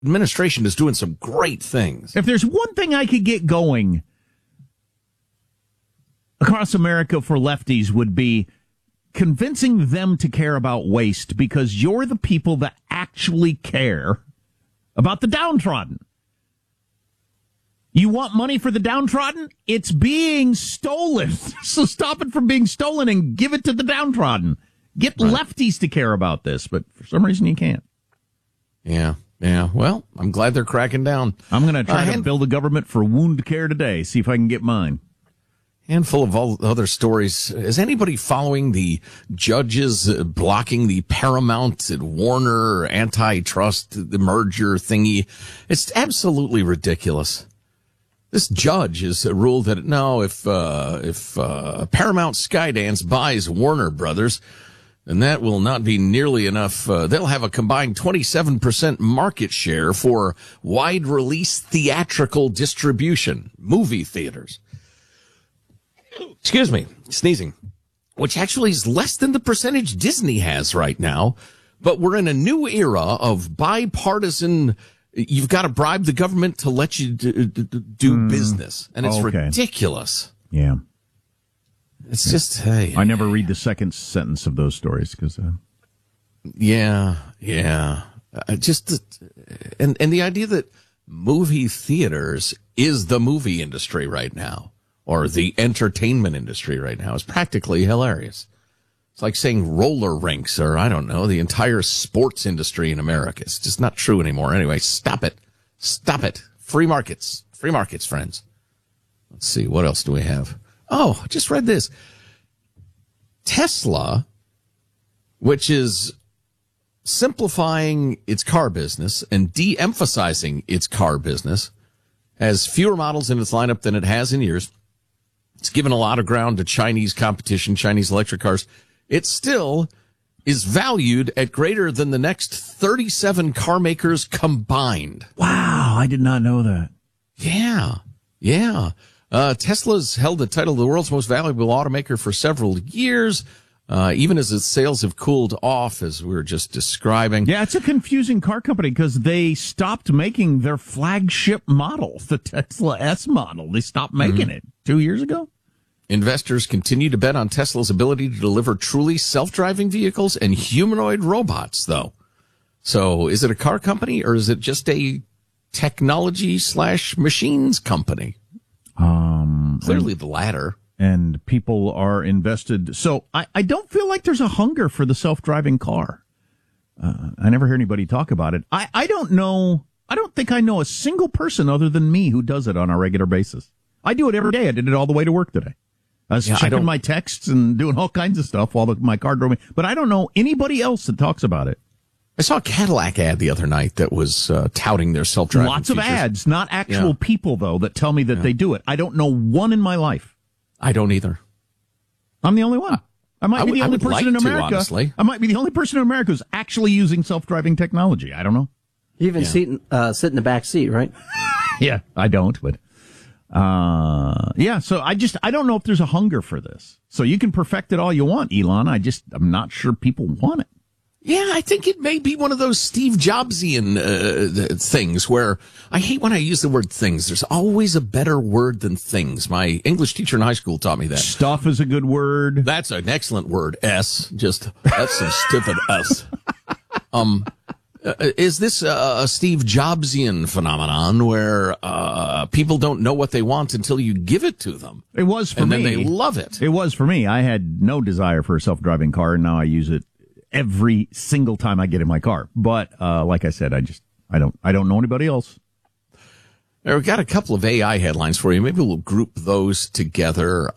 administration is doing some great things. If there's one thing I could get going across America for lefties would be convincing them to care about waste, because you're the people that actually care about the downtrodden. You want money for the downtrodden? It's being stolen. So stop it from being stolen and give it to the downtrodden. Get lefties to care about this, but for some reason you can't. Yeah. Well, I'm glad they're cracking down. I'm going to try to build a government for wound care today, see if I can get mine. Handful of all other stories. Is anybody following the judges blocking the Paramount and Warner antitrust, the merger thingy? It's absolutely ridiculous. This judge has ruled that no, if Paramount Skydance buys Warner Brothers, then that will not be nearly enough. They'll have a combined 27% market share for wide release theatrical distribution, movie theaters. Excuse me, sneezing, which actually is less than the percentage Disney has right now. But we're in a new era of bipartisan. You've got to bribe the government to let you do business. And it's ridiculous. Yeah. It's just, hey. I never read the second sentence of those stories because. Yeah. And the idea that movie theaters is the movie industry right now, or the entertainment industry right now, is practically hilarious. It's like saying roller rinks, or I don't know, the entire sports industry in America. It's just not true anymore. Anyway, stop it. Free markets, friends. Let's see, what else do we have? Oh, I just read this. Tesla, which is simplifying its car business and de-emphasizing its car business, has fewer models in its lineup than it has in years. It's given a lot of ground to Chinese competition, Chinese electric cars. It still is valued at greater than the next 37 car makers combined. Wow, I did not know that. Yeah. Tesla's held the title of the world's most valuable automaker for several years, even as its sales have cooled off, as we were just describing. Yeah, it's a confusing car company because they stopped making their flagship model, the Tesla S model. They stopped making it 2 years ago. Investors continue to bet on Tesla's ability to deliver truly self-driving vehicles and humanoid robots, though. So is it a car company, or is it just a technology/machines company? Clearly the latter. And people are invested. So I don't feel like there's a hunger for the self-driving car. I never hear anybody talk about it. I don't know. I don't think I know a single person other than me who does it on a regular basis. I do it every day. I did it all the way to work today. I was checking my texts and doing all kinds of stuff while my car drove me. But I don't know anybody else that talks about it. I saw a Cadillac ad the other night that was touting their self-driving Lots of features. ads, not actual people, though, that tell me that they do it. I don't know one in my life. I don't either. I'm the only one. I might be the only person in America. Honestly. I might be the only person in America who's actually using self-driving technology. I don't know. You even sit in the back seat, right? Yeah, I don't, but so I don't know if there's a hunger for this. So you can perfect it all you want, Elon. I'm not sure people want it. Yeah, I think it may be one of those Steve Jobsian things where I hate when I use the word things. There's always a better word than things. My English teacher in high school taught me that. Stuff is a good word. That's an excellent word. That's some stupid S. Is this a Steve Jobsian phenomenon where people don't know what they want until you give it to them? It was for me. And then they love it. It was for me. I had no desire for a self-driving car, and now I use it every single time I get in my car. But like I said, I don't know anybody else. We've got a couple of AI headlines for you. Maybe we'll group those together.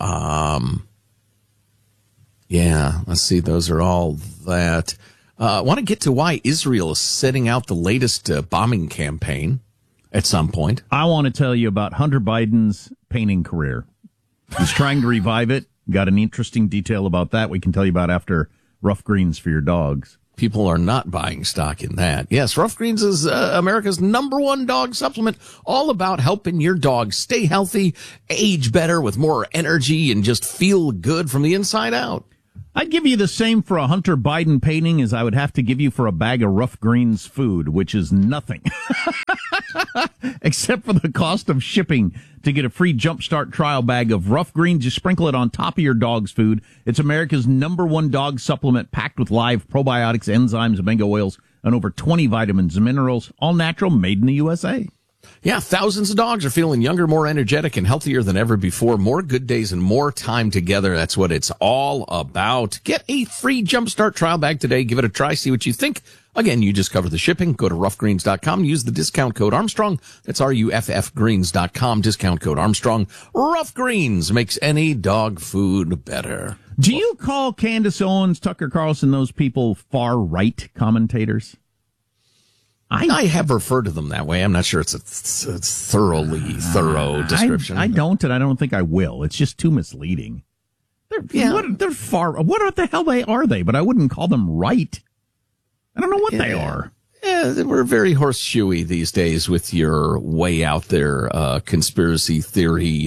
Let's see. Those are all that. I want to get to why Israel is setting out the latest bombing campaign at some point. I want to tell you about Hunter Biden's painting career. He's trying to revive it. Got an interesting detail about that we can tell you about after Rough Greens for your dogs. People are not buying stock in that. Yes, Rough Greens is America's #1 dog supplement, all about helping your dog stay healthy, age better with more energy, and just feel good from the inside out. I'd give you the same for a Hunter Biden painting as I would have to give you for a bag of Rough Greens food, which is nothing. Except for the cost of shipping. To get a free Jumpstart trial bag of Rough Greens, you sprinkle it on top of your dog's food. It's America's #1 dog supplement packed with live probiotics, enzymes, omega oils, and over 20 vitamins and minerals. All natural, made in the USA. Yeah, thousands of dogs are feeling younger, more energetic, and healthier than ever before. More good days and more time together. That's what it's all about. Get a free Jumpstart trial bag today. Give it a try. See what you think. Again, you just cover the shipping. Go to roughgreens.com. Use the discount code Armstrong. That's RUFFgreens.com. Discount code Armstrong. Rough Greens makes any dog food better. Do you call Candace Owens, Tucker Carlson, those people far-right commentators? I have referred to them that way. I'm not sure it's a thorough description. I don't, and I don't think I will. It's just too misleading. They're far. What the hell are they? But I wouldn't call them right. I don't know what they are. Yeah, we're very horseshoey these days with your way out there conspiracy theory,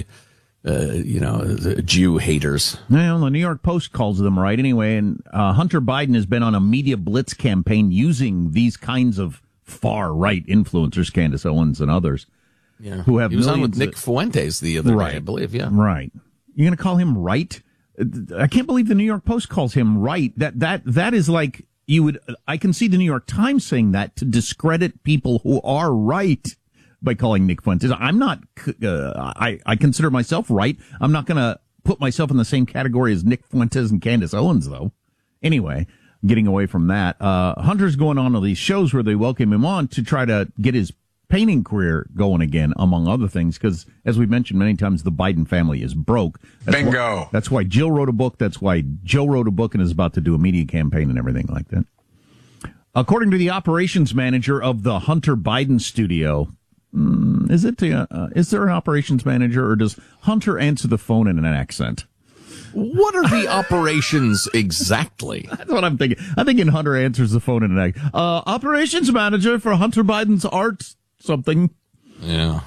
Jew haters. Well, the New York Post calls them right anyway, and Hunter Biden has been on a media blitz campaign using these kinds of far-right influencers, Candace Owens and others, who have he was on with Nick Fuentes the other day, I believe, Right. You're going to call him right? I can't believe the New York Post calls him right. That is like I can see the New York Times saying that to discredit people who are right by calling Nick Fuentes. I'm not, I consider myself right. I'm not going to put myself in the same category as Nick Fuentes and Candace Owens, though. Anyway, getting away from that, Hunter's going on to these shows where they welcome him on to try to get his painting career going again, among other things, because, as we mentioned many times, the Biden family is broke. Bingo. That's why Jill wrote a book. That's why Joe wrote a book and is about to do a media campaign and everything like that. According to the operations manager of the Hunter Biden studio, is there an operations manager, or does Hunter answer the phone in an accent? What are the operations exactly? That's what I'm thinking. I'm thinking Hunter answers the phone in an accent. Operations manager for Hunter Biden's art something. Yeah.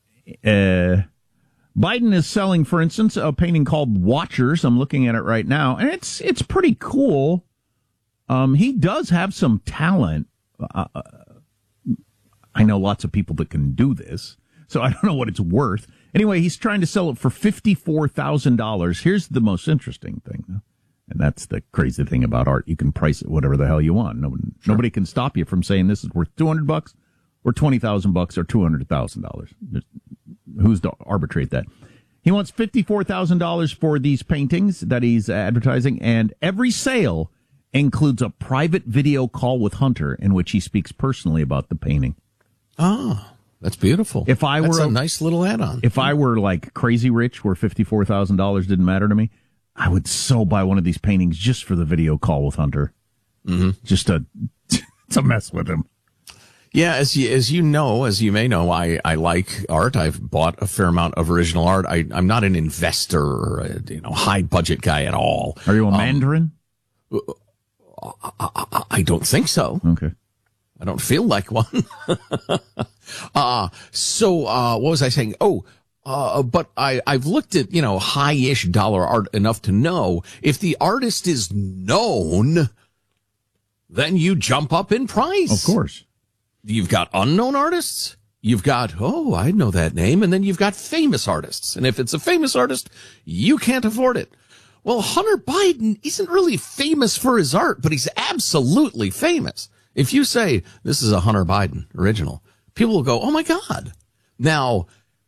Biden is selling, for instance, a painting called Watchers. I'm looking at it right now, and it's pretty cool. He does have some talent. I know lots of people that can do this, so I don't know what it's worth. Anyway, he's trying to sell it for $54,000. Here's the most interesting thing, and that's the crazy thing about art. You can price it whatever the hell you want. Nobody can stop you from saying this is worth $200 or $20,000 or $200,000. Who's to arbitrate that? He wants $54,000 for these paintings that he's advertising, and every sale includes a private video call with Hunter in which he speaks personally about the painting. Oh, that's beautiful. That's a nice little add-on. If I were like crazy rich where $54,000 didn't matter to me, I would so buy one of these paintings just for the video call with Hunter. Mm-hmm. Just to mess with him. Yeah, as you may know, I like art. I've bought a fair amount of original art. I'm not an investor or a high budget guy at all. Are you a Mandarin? I don't think so. Okay. I don't feel like one. So what was I saying? But I've looked at, high-ish dollar art enough to know if the artist is known, then you jump up in price. Of course. You've got unknown artists. You've got, I know that name. And then you've got famous artists. And if it's a famous artist, you can't afford it. Well, Hunter Biden isn't really famous for his art, but he's absolutely famous. If you say this is a Hunter Biden original, people will go, oh my God. Now,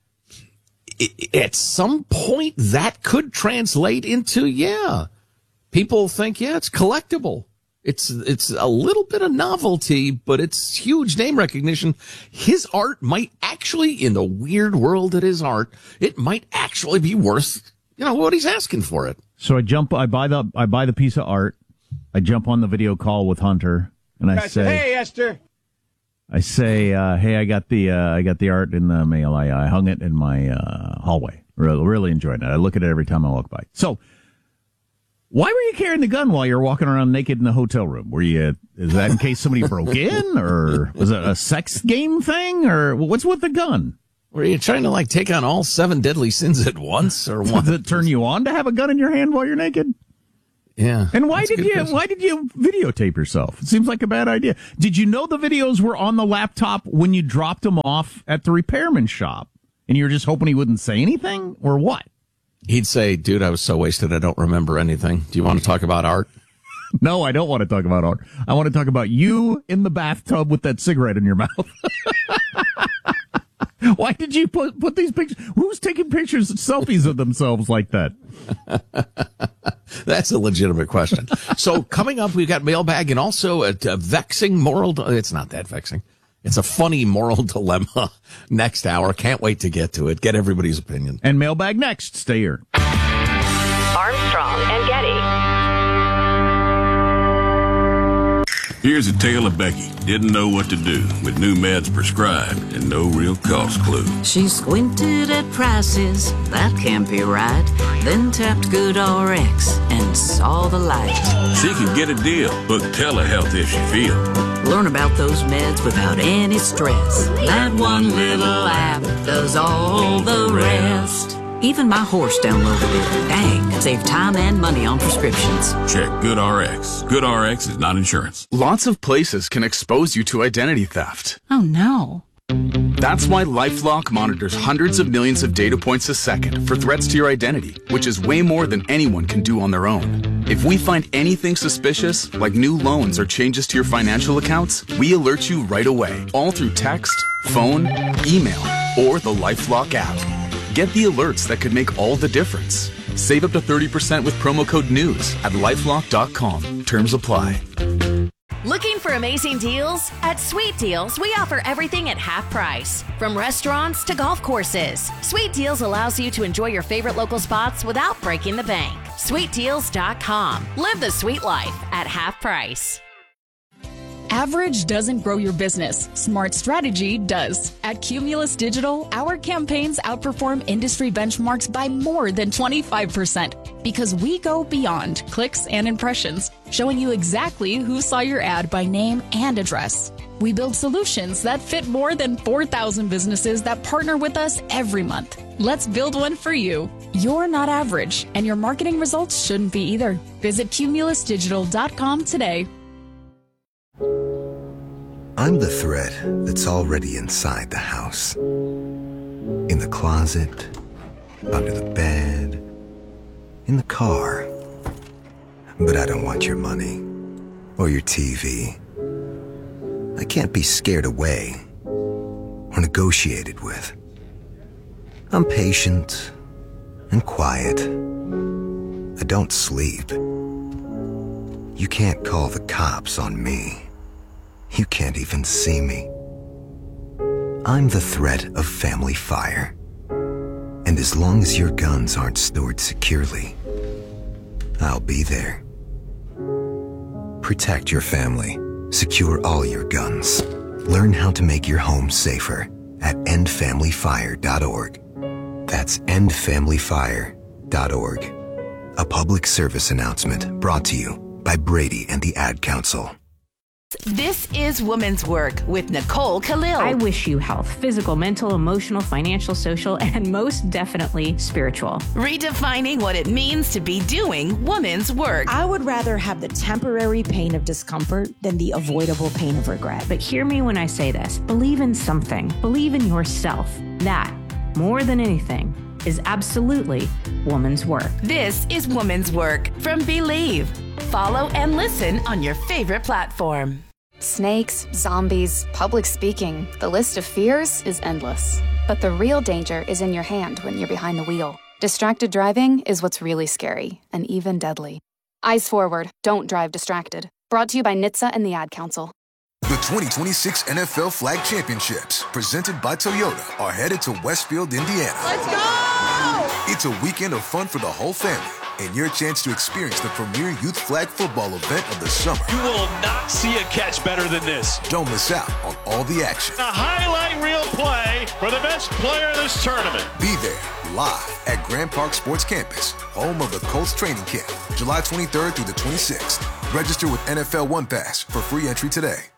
at some point that could translate into, people think, it's collectible. It's a little bit of novelty, but it's huge name recognition. His art might actually, in the weird world that is art, it might actually be worth, what he's asking for it. So I buy the piece of art. I jump on the video call with Hunter, and I say, "Hey, Esther." I say, "Hey, I got the art in the mail. I hung it in my hallway. Really enjoying it. I look at it every time I walk by." So, why were you carrying the gun while you were walking around naked in the hotel room? Is that in case somebody broke in, or was it a sex game thing, or what's with the gun? Were you trying to take on all 7 deadly sins at once, or what? Does it turn you on to have a gun in your hand while you're naked? Yeah. And why did you videotape yourself? It seems like a bad idea. Did you know the videos were on the laptop when you dropped them off at the repairman shop? And you were just hoping he wouldn't say anything, or what? He'd say, dude, I was so wasted I don't remember anything. Do you want to talk about art? No, I don't want to talk about art. I want to talk about you in the bathtub with that cigarette in your mouth. Why did you put these pictures? Who's taking pictures, selfies of themselves like that? That's a legitimate question. So coming up, we've got mailbag and also a vexing moral. It's not that vexing. It's a funny moral dilemma next hour. Can't wait to get to it. Get everybody's opinion. And mailbag next. Stay here. Armstrong and Getty. Here's a tale of Becky. Didn't know what to do with new meds prescribed and no real cost clue. She squinted at prices, that can't be right. Then tapped GoodRx and saw the light. She can get a deal. Book telehealth if she feel. Learn about those meds without any stress. That one little app does all the rest. Even my horse downloaded it. Dang, save time and money on prescriptions. Check GoodRx. GoodRx is not insurance. Lots of places can expose you to identity theft. Oh no. That's why LifeLock monitors hundreds of millions of data points a second for threats to your identity, which is way more than anyone can do on their own. If we find anything suspicious, like new loans or changes to your financial accounts, we alert you right away, all through text, phone, email, or the LifeLock app. Get the alerts that could make all the difference. Save up to 30% with promo code NEWS at LifeLock.com. Terms apply. Looking for amazing deals? At Sweet Deals, we offer everything at half price. From restaurants to golf courses, Sweet Deals allows you to enjoy your favorite local spots without breaking the bank. SweetDeals.com. Live the sweet life at half price. Average doesn't grow your business. Smart strategy does. At Cumulus Digital, our campaigns outperform industry benchmarks by more than 25% because we go beyond clicks and impressions, showing you exactly who saw your ad by name and address. We build solutions that fit more than 4,000 businesses that partner with us every month. Let's build one for you. You're not average, and your marketing results shouldn't be either. Visit cumulusdigital.com today. I'm the threat that's already inside the house. In the closet, under the bed, in the car. But I don't want your money or your TV. I can't be scared away or negotiated with. I'm patient and quiet. I don't sleep. You can't call the cops on me. You can't even see me. I'm the threat of family fire. And as long as your guns aren't stored securely, I'll be there. Protect your family. Secure all your guns. Learn how to make your home safer at endfamilyfire.org. That's endfamilyfire.org. A public service announcement brought to you by Brady and the Ad Council. This is Women's Work with Nicole Khalil. I wish you health, physical, mental, emotional, financial, social, and most definitely spiritual. Redefining what it means to be doing women's work. I would rather have the temporary pain of discomfort than the avoidable pain of regret. But hear me when I say this. Believe in something. Believe in yourself. That, more than anything, is absolutely woman's work. This is Woman's Work from Believe. Follow and listen on your favorite platform. Snakes, zombies, public speaking. The list of fears is endless. But the real danger is in your hand when you're behind the wheel. Distracted driving is what's really scary and even deadly. Eyes forward. Don't drive distracted. Brought to you by NHTSA and the Ad Council. The 2026 NFL Flag Championships, presented by Toyota, are headed to Westfield, Indiana. Let's go! It's a weekend of fun for the whole family and your chance to experience the premier youth flag football event of the summer. You will not see a catch better than this. Don't miss out on all the action. A highlight reel play for the best player in this tournament. Be there live at Grand Park Sports Campus, home of the Colts training camp, July 23rd through the 26th. Register with NFL One Pass for free entry today.